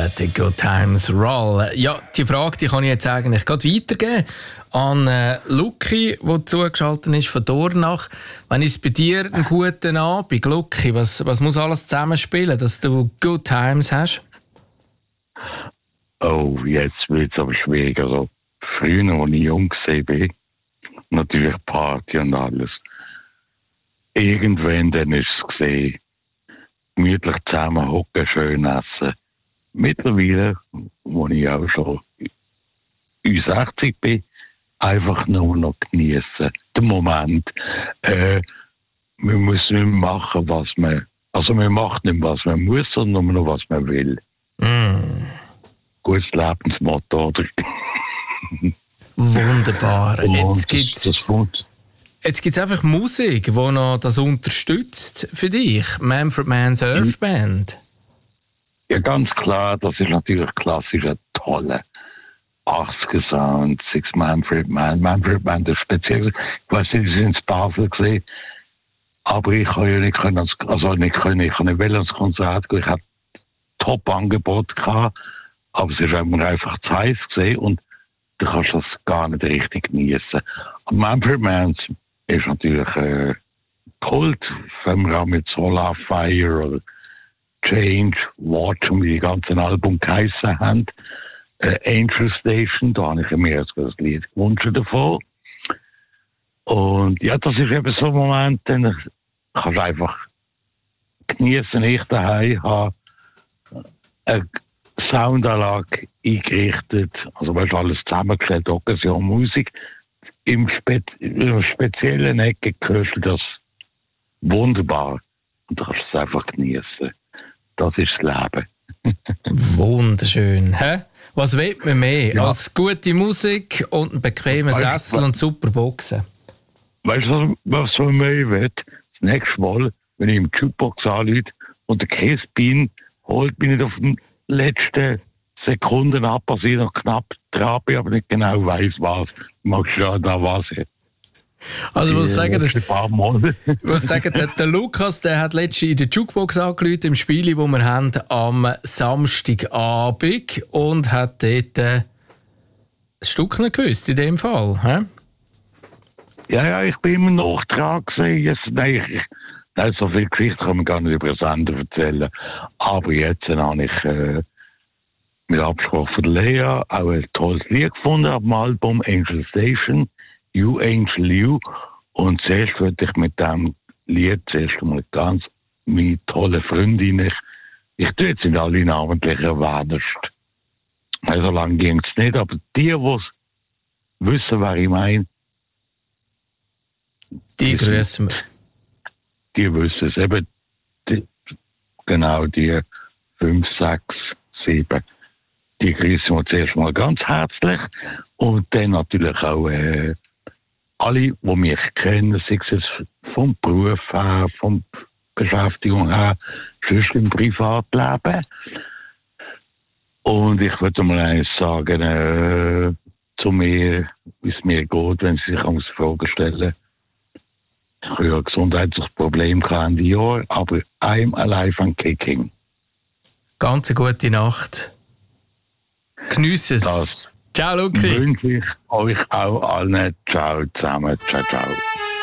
Let the Good Times Roll. Ja, die Frage die kann ich jetzt eigentlich gerade weitergeben an Luki, der zugeschaltet ist von Dornach. Wenn ist bei dir einen guten Abend, Luki? Was muss alles zusammenspielen, dass du Good Times hast? Oh, jetzt wird es aber schwieriger. Also, früher, als ich jung war, natürlich Party und alles. Irgendwann dann ist es gesehen, gemütlich zusammen hocken, schön essen. Mittlerweile, wo ich auch schon 60 bin, einfach nur noch genießen. Den Moment. Wir müssen nicht mehr machen, was man... Also man macht nicht, was man muss, sondern nur noch, was man will. Gutes Lebensmotto, oder? Wunderbar. Jetzt gibt's einfach Musik, die noch das unterstützt für dich. Manfred Mann Surf Band. Ja, ganz klar, das ist natürlich klassischer, toller 80er Sound, Six Manfred Mann. Manfred Mann, das speziell, ich weiß nicht, Sie sind in Basel gesehen, aber ich kann ja nicht können, ich kann nicht ans Konzert gehen, ich hatte Top-Angebot gehabt, aber es ist einfach zu heiß gesehen und du kannst das gar nicht richtig genießen. Und Manfred Mann ist natürlich Kult, wenn wir auch mit Solar Fire oder Change, Watch und wie die ganzen Album geheissen haben. Angel Station, da habe ich mir jetzt das Lied gewünscht davon. Und ja, das ist eben so ein Moment, dann kannst du einfach genießen, ich daheim habe eine Soundanlage eingerichtet, also weißt du, alles zusammengestellt, Occasion Musik. Im speziellen Ecke hörst du das wunderbar und du kannst es einfach genießen. Das ist das Leben. Wunderschön. Hä? Was will man mehr als gute Musik und einen bequemen Sessel und super Boxen? Weißt du, was man mehr will? Das nächste Mal, wenn ich im Jukebox anrufe und der Käsebein holt mich nicht auf den letzten Sekunden ab, als ich noch knapp dran bin, aber nicht genau weiss, was. Magst du ja da was? Also, was sagen der Lukas, der hat letztens in der Jukebox angerufen, im Spiel, das wir haben, am Samstagabend und hat dort ein Stück nicht gewusst, in dem Fall. He? Ja, ich bin immer noch dran gewesen. Nein, so viele Geschichten kann man gar nicht über den Sender erzählen. Aber jetzt habe ich mit Absprache von Lea auch ein tolles Lied gefunden auf dem Album Angel Station. You Angel You. Und zuerst würde ich mit diesem Lied zuerst einmal ganz meine tolle Freundin, ich tue jetzt nicht alle namentlich erwähnt. So lange ging es nicht, aber die wissen, wer ich meine, die grüßen wir. Die wissen es eben, die 5, 6, 7. Die grüßen wir zuerst mal ganz herzlich und dann natürlich auch alle, die mich kennen, sei es vom Beruf her, von Beschäftigung her, sonst im Privatleben. Und ich würde mal eines sagen, zu mir, wie es mir geht, wenn Sie sich eine Frage stellen. Ich habe ja ein gesundheitliches Problem Ende Jahr, aber I'm alive and kicking. Ganz eine gute Nacht. Geniesse es. Das ciao, Luki. wünsche ich euch auch allen. Ciao zusammen. Ciao, ciao.